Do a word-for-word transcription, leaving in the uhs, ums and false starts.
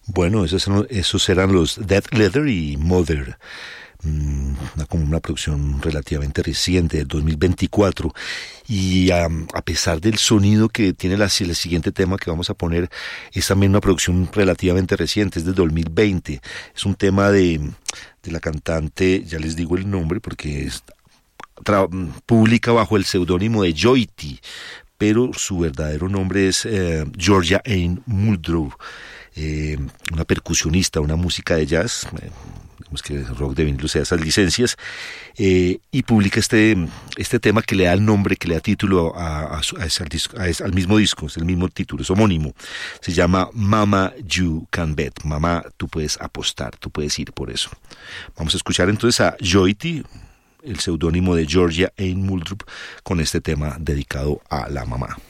Bueno, esos eran, esos eran los Dead Leather y Mother. Una, como una producción relativamente reciente, del dos mil veinticuatro, y um, a pesar del sonido que tiene la, el siguiente tema que vamos a poner, es también una producción relativamente reciente, es del dos mil veinte, es un tema de, de la cantante, ya les digo el nombre porque es, tra, publica bajo el seudónimo de Joyty, pero su verdadero nombre es eh, Georgia Anne Muldrow, eh, una percusionista, una música de jazz, eh, digamos que Rock de vinilo se da esas licencias, eh, y publica este, este tema que le da el nombre, que le da título a, a, a ese, al, disco, a ese, al mismo disco, es el mismo título, es homónimo, se llama Mama You Can Bet, mamá, tú puedes apostar, tú puedes ir por eso. Vamos a escuchar entonces a Joyty, el seudónimo de Georgia Anne Muldrow, con este tema dedicado a la mamá.